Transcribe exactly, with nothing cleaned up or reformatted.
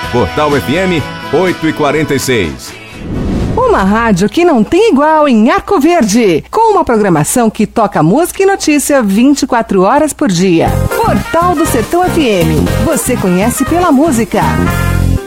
Portal F M oito e quarenta e seis. Uma rádio que não tem igual em Arco Verde, com uma programação que toca música e notícia vinte e quatro horas por dia. Portal do Sertão F M. Você conhece pela música.